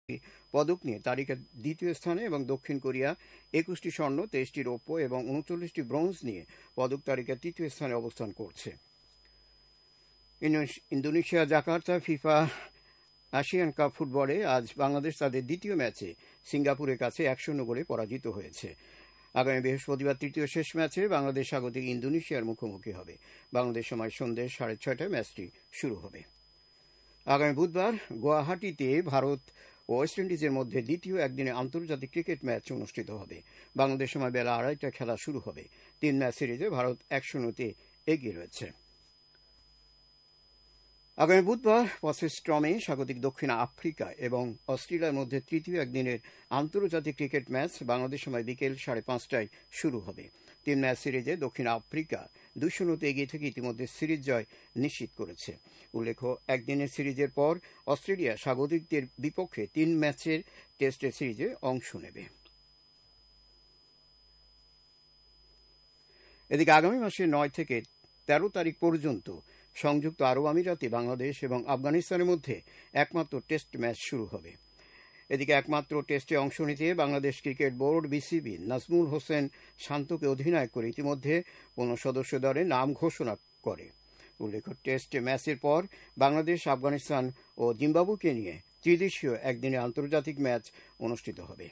পদক নিয়ে তালিকার দ্বিতীয় স্থানে এবং দক্ষিণ কোরিয়া 21টি স্বর্ণ, 23টি রৌপ্য এবং 39টি ব্রোঞ্জ নিয়ে পদক তালিকার তৃতীয় স্থানে অবস্থান করছে। Indonesia Jakarta FIFA Asian cup ফুটবলে আজ বাংলাদেশ তাদের দ্বিতীয় ম্যাচে সিঙ্গাপুরের কাছে 1-0 গোলে পরাজিত হয়েছে। আগামী বৃহস্পতিবার তৃতীয় শেষ ম্যাচে বাংলাদেশ স্বাগতিক ইন্দোনেশিয়ার মুখোমুখি হবে। বাংলাদেশ সময় সন্ধ্যে 6:30টায় ম্যাচটি শুরু হবে। আগামী বুধবার গুয়াহাটিতে ভারত ও ওয়েস্ট ইন্ডিজের মধ্যে দ্বিতীয় একদিনের আন্তর্জাতিক ক্রিকেট ম্যাচ অনুষ্ঠিত হবে। বাংলাদেশ সময় বেলা 2:30টায় খেলা শুরু হবে। 3 ম্যাচ সিরিজে ভারত 1-0 এগিয়ে রয়েছে। আগামী বুধবার পসেস্ট্রমে স্বাগতিক দক্ষিণ আফ্রিকা এবং অস্ট্রেলিয়ার মধ্যে তৃতীয় একদিনের আন্তর্জাতিক ক্রিকেট ম্যাচ বাংলাদেশ সময় বিকেল 5:30টায় শুরু হবে। 3 ম্যাচ সিরিজে দক্ষিণ আফ্রিকা 2-0 এগিয়ে থেকে ইতিমধ্যে সিরিজ জয় নিশ্চিত করেছে। উল্লেখ্য, একদিনের সিরিজের পর অস্ট্রেলিয়া স্বাগতিকদের বিপক্ষে 3 ম্যাচের টেস্টের সিরিজে অংশ নেবে। এদিকে আগামী মাসের 9 থেকে 13 তারিখ পর্যন্ত সংযুক্ত আরব আমিরাতে বাংলাদেশ এবং আফগানিস্তানের মধ্যে একমাত্র টেস্ট ম্যাচ শুরু হবে। এদিকে একমাত্র টেস্টে অংশ নিতে Bangladesh cricket board BCB Nazmul Hossain শান্তকে অধিনায়ক করে ইতিমধ্যে 15 সদস্য দলে নাম ঘোষণা করে। উল্লেখ্য, টেস্ট ম্যাচের পর বাংলাদেশ, আফগানিস্তান ও জিম্বাবুকে নিয়ে ত্রিদেশীয় একদিনের আন্তর্জাতিক ম্যাচ অনুষ্ঠিত হবে।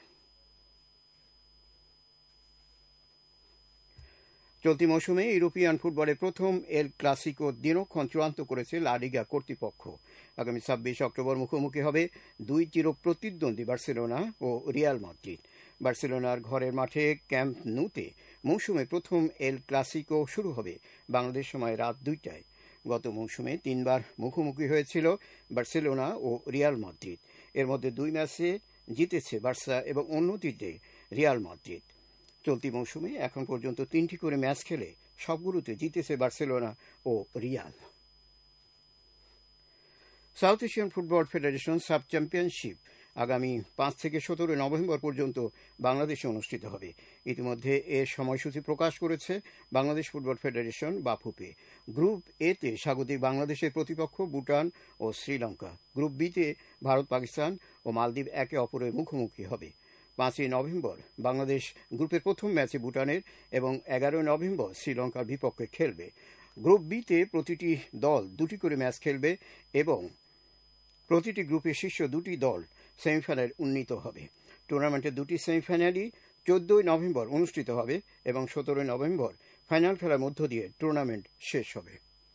চলতি মৌসুমে ইউরোপিয়ান ফুটবলে প্রথম এল ক্লাসিকো দিনক্ষণ চূড়ান্ত করেছে লা লিগা কর্তৃপক্ষ। আগামী 26 অক্টোবর মুখোমুখি হবে দুই চিরপ্রতিদ্বন্দ্বী বার্সেলোনা ও রিয়াল মাদ্রিদ। বার্সেলোনার ঘরের মাঠে ক্যাম্প নুতে মৌসুমে প্রথম এল ক্লাসিকো শুরু হবে বাংলাদেশ সময় রাত 2টায়। গত মৌসুমে 3 বার মুখোমুখি হয়েছিল বার্সেলোনা ও রিয়াল মাদ্রিদ। এর মধ্যে 2 ম্যাচে জিতেছে বার্সা এবং অন্যটিতে রিয়াল মাদ্রিদ। চলতি মৌসুমে এখন পর্যন্ত 3টি করে ম্যাচ খেলে সবগুলোতে জিতেছে বার্সেলোনা ও Real. South Asian football federation sub championship আগামী 5 থেকে 17 নভেম্বর পর্যন্ত বাংলাদেশে অনুষ্ঠিত হবে। ইতিমধ্যে এর সময়সূচি প্রকাশ করেছে Bangladesh football federation Bafufe. Group এতে স্বাগতিক বাংলাদেশের প্রতিপক্ষ ভুটান ও শ্রীলঙ্কা। গ্রুপ বিতে ভারত, পাকিস্তান ও মালদ্বীপ একে অপরের মুখোমুখি হবে। 5 নভেম্বর বাংলাদেশ গ্রুপের প্রথম ম্যাচে ভুটানের এবং 11 নভেম্বর শ্রীলঙ্কার বিপক্ষে খেলবে। গ্রুপ বিতে প্রতিটি দল 2টি করে ম্যাচ খেলবে এবং প্রতিটি গ্রুপের শীর্ষ 2টি দল সেমিফাইনালে উন্নীত হবে। টুর্নামেন্টের 2টি সেমিফাইনালই 14 নভেম্বর অনুষ্ঠিত হবে এবং 17 নভেম্বর ফাইনাল খেলার মধ্য দিয়ে টুর্নামেন্ট শেষ হবে।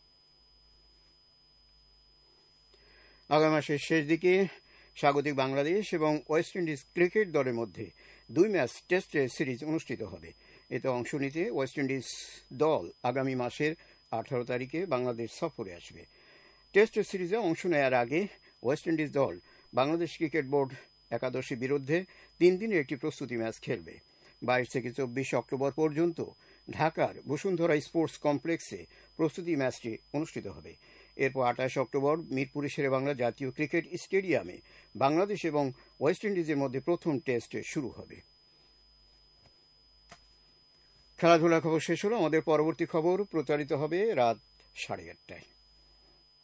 আগামী মাসের শেষ দিকে স্বাগতিক বাংলাদেশ এবং ওয়েস্ট ইন্ডিজ ক্রিকেট দলের মধ্যে 2 ম্যাচ টেস্টের সিরিজ অনুষ্ঠিত হবে। এতে অংশ নিতে ওয়েস্ট ইন্ডিজ দল আগামী মাসের 18 তারিখে বাংলাদেশ সফরে আসবে। টেস্ট সিরিজে অংশ নেওয়ার আগে ওয়েস্ট ইন্ডিজ দল বাংলাদেশ ক্রিকেট বোর্ড একাদশের বিরুদ্ধে 3 দিনের একটি প্রস্তুতি ম্যাচ খেলবে। 22 থেকে 24 অক্টোবর পর্যন্ত ঢাকার বসুন্ধরা স্পোর্টস কমপ্লেক্সে প্রস্তুতি ম্যাচটি অনুষ্ঠিত হবে। এরপর 28 অক্টোবর মিরপুরে শেরেবাংলা জাতীয় ক্রিকেট স্টেডিয়ামে বাংলাদেশ এবং ওয়েস্ট ইন্ডিজের মধ্যে প্রথম টেস্ট শুরু হবে। খেলাধুলার খবর শেষ হলো। আমাদের পরবর্তী খবর প্রচারিত হবে রাত 8:30টায়।